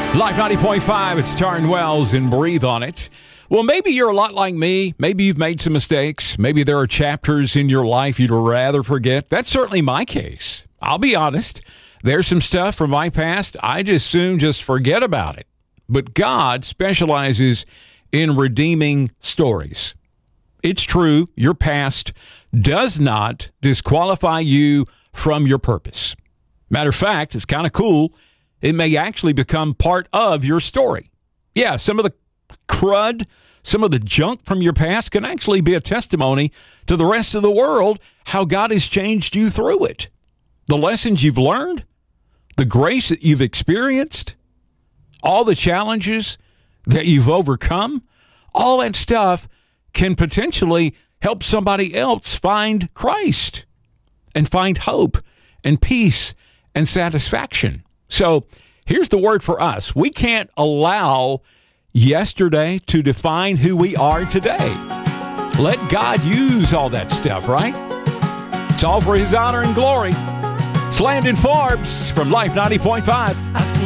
Live 90.5, it's Taryn Wells and Breathe on It. Well, maybe you're a lot like me. Maybe you've made some mistakes. Maybe there are chapters in your life you'd rather forget. That's certainly my case. I'll be honest. There's some stuff from my past I just soon just forget about it. But God specializes in redeeming stories. It's true, your past does not disqualify you from your purpose. Matter of fact, it's kind of cool. It may actually become part of your story. Yeah, some of the crud, some of the junk from your past can actually be a testimony to the rest of the world how God has changed you through it. The lessons you've learned, the grace that you've experienced, all the challenges that you've overcome, all that stuff can potentially help somebody else find Christ and find hope and peace and satisfaction. So here's the word for us. We can't allow yesterday to define who we are today. Let God use all that stuff, right? It's all for his honor and glory. It's Landon Forbes from Life 90.5.